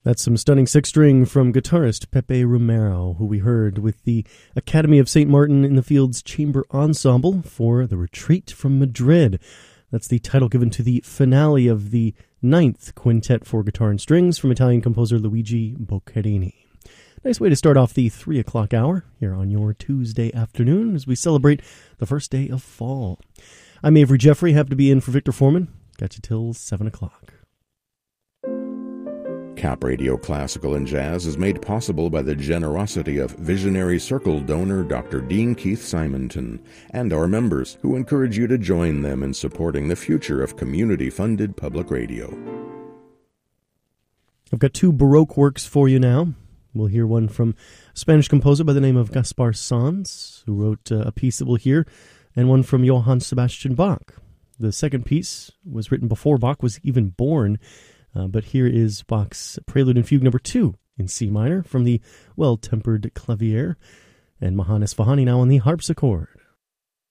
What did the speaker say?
That's some stunning six-string from guitarist Pepe Romero, who we heard with the Academy of St. Martin in the Fields Chamber Ensemble for The Retreat from Madrid. That's the title given to the finale of the 9th Quintet for Guitar and Strings from Italian composer Luigi Boccherini. Nice way to start off the 3 o'clock hour here on your Tuesday afternoon as we celebrate the first day of fall. I'm Avery Jeffrey, happy to be in for Victor Foreman. Got you till 7 o'clock. Cap Radio Classical and Jazz is made possible by the generosity of Visionary Circle donor Dr. Dean Keith Simonton and our members, who encourage you to join them in supporting the future of community-funded public radio. I've got 2 Baroque works for you now. We'll hear one from a Spanish composer by the name of Gaspar Sanz, who wrote a piece that we'll hear, and one from Johann Sebastian Bach. The second piece was written before Bach was even born, but here is Bach's Prelude and Fugue number 2 in C minor from the Well-Tempered Clavier, and Mahannes Vahani now on the harpsichord.